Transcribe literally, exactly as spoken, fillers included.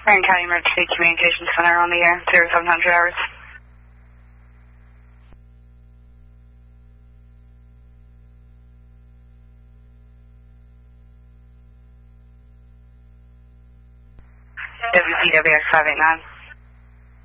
Marion County Emergency Communications Center on the air, zero seven hundred hours. W P W X five eight nine.